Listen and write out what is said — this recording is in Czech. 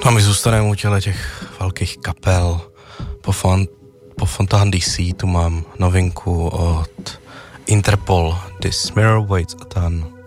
A my zůstaneme u těch velkých kapel. Po Fontán DC tu mám novinku od Interpol, This Mirror Waits a Tan.